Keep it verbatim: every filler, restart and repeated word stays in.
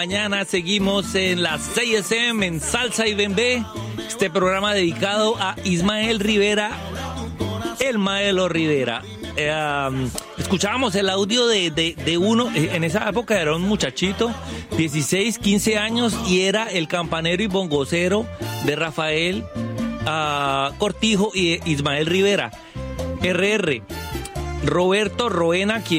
Mañana seguimos en las seis ese eme en Salsa y Bembé, este programa dedicado a Ismael Rivera, el Maelo Rivera. Eh, um, escuchábamos el audio de, de, de uno, en esa época era un muchachito, dieciséis, quince años, y era el campanero y bongocero de Rafael uh, Cortijo y Ismael Rivera. erre erre, Roberto Roena, quien